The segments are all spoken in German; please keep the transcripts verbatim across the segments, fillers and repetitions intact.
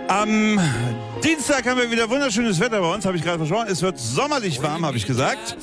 Am Dienstag haben wir wieder wunderschönes Wetter bei uns, habe ich gerade versprochen. Es wird sommerlich warm, habe ich gesagt.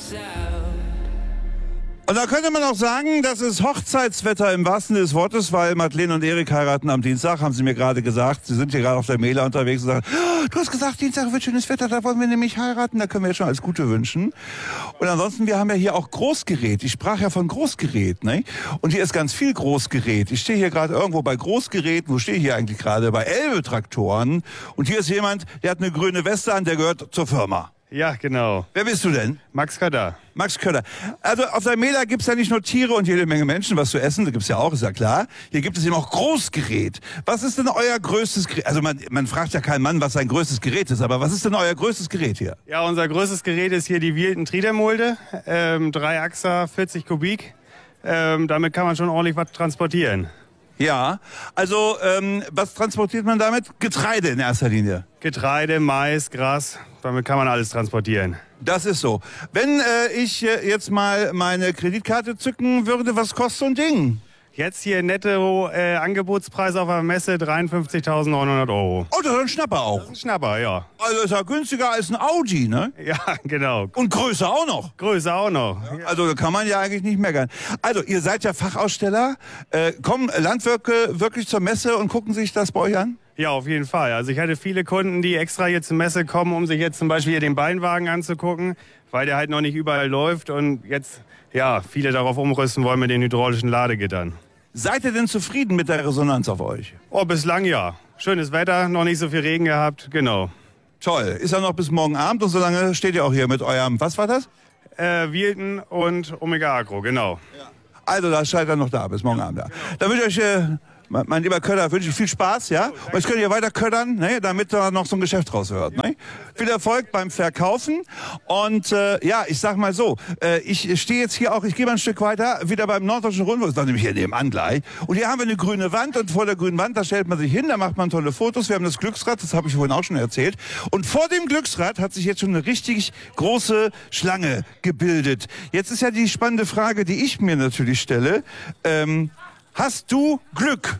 Und da könnte man auch sagen, das ist Hochzeitswetter im wahrsten Sinne des Wortes, weil Madeleine und Erik heiraten am Dienstag, haben sie mir gerade gesagt. Sie sind hier gerade auf der Mela unterwegs und sagen, oh, du hast gesagt, Dienstag wird schönes Wetter, da wollen wir nämlich heiraten, da können wir jetzt schon alles Gute wünschen. Und ansonsten, wir haben ja hier auch Großgerät. Ich sprach ja von Großgerät, ne? Und hier ist ganz viel Großgerät. Ich stehe hier gerade irgendwo bei Großgerät. Wo stehe ich hier eigentlich gerade? Bei Elbe-Traktoren. Und hier ist jemand, der hat eine grüne Weste an, der gehört zur Firma. Ja, genau. Wer bist du denn? Max Kötter. Max Kötter. Also auf der Mela gibt's ja nicht nur Tiere und jede Menge Menschen, was zu essen, da gibt's ja auch, ist ja klar. Hier gibt es eben auch Großgerät. Was ist denn euer größtes Gerät? Also man, man fragt ja keinen Mann, was sein größtes Gerät ist, aber was ist denn euer größtes Gerät hier? Ja, unser größtes Gerät ist hier die Wilton Triedermulde. Ähm, drei Achser, vierzig Kubik. Ähm, damit kann man schon ordentlich was transportieren. Ja, also ähm, was transportiert man damit? Getreide in erster Linie. Getreide, Mais, Gras, damit kann man alles transportieren. Das ist so. Wenn äh, ich äh, jetzt mal meine Kreditkarte zücken würde, was kostet so ein Ding? Jetzt hier netto äh, Angebotspreis auf der Messe dreiundfünfzigtausendneunhundert Euro. Oh, das ist ein Schnapper auch. Ein Schnapper, ja. Also ist ja günstiger als ein Audi, ne? Ja, genau. Und größer auch noch. Größe auch noch. Also da kann man ja eigentlich nicht meckern. Also ihr seid ja Fachaussteller. Äh, kommen Landwirte wirklich zur Messe und gucken sich das bei euch an? Ja, auf jeden Fall. Also ich hatte viele Kunden, die extra hier zur Messe kommen, um sich jetzt zum Beispiel hier den Beinwagen anzugucken, weil der halt noch nicht überall läuft und jetzt ja viele darauf umrüsten wollen mit den hydraulischen Ladegittern. Seid ihr denn zufrieden mit der Resonanz auf euch? Oh, bislang ja. Schönes Wetter, noch nicht so viel Regen gehabt, genau. Toll. Ist ja noch bis morgen Abend und so lange steht ihr auch hier mit eurem, was war das? Äh, Wilton und Omega Agro, genau. Ja. Also da seid ihr noch da, bis morgen Abend. Ja. Da wünsche ich euch... Äh, Mein lieber Kötter, wünsche ich viel Spaß, ja? Und jetzt könnt ihr weiter köttern, ne? Damit da noch so ein Geschäft raus wird, ne? Viel Erfolg beim Verkaufen. Und äh, ja, ich sag mal so, äh, ich stehe jetzt hier auch, ich gehe mal ein Stück weiter, wieder beim Norddeutschen Rundfunk, das ist nämlich hier nebenan gleich. Und hier haben wir eine grüne Wand und vor der grünen Wand, da stellt man sich hin, da macht man tolle Fotos. Wir haben das Glücksrad, das habe ich vorhin auch schon erzählt. Und vor dem Glücksrad hat sich jetzt schon eine richtig große Schlange gebildet. Jetzt ist ja die spannende Frage, die ich mir natürlich stelle. Ähm, Hast du Glück?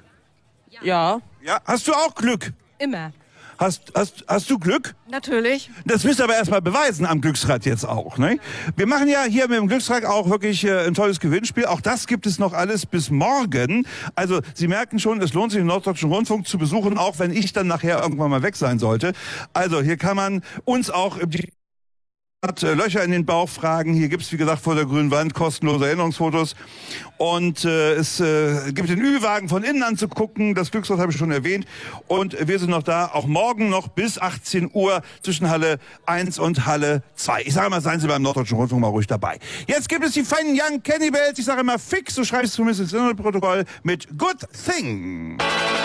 Ja. Ja, hast du auch Glück? Immer. Hast, hast, hast du Glück? Natürlich. Das müsst ihr aber erstmal beweisen am Glücksrad jetzt auch, ne? Wir machen ja hier mit dem Glücksrad auch wirklich äh, ein tolles Gewinnspiel. Auch das gibt es noch alles bis morgen. Also Sie merken schon, es lohnt sich, den Norddeutschen Rundfunk zu besuchen, auch wenn ich dann nachher irgendwann mal weg sein sollte. Also hier kann man uns auch die hat äh, Löcher in den Bauch fragen. Hier gibt's wie gesagt, vor der grünen Wand kostenlose Erinnerungsfotos. Und äh, es äh, gibt den Ü-Wagen von innen anzugucken. Das Glücksrad habe ich schon erwähnt. Und wir sind noch da, auch morgen noch bis achtzehn Uhr zwischen Halle eins und Halle zwei. Ich sage mal, seien Sie beim Norddeutschen Rundfunk mal ruhig dabei. Jetzt gibt es die feinen Young Cannibals. Ich sage immer fix, so schreibe ich es zumindest ins Protokoll mit Good Thing.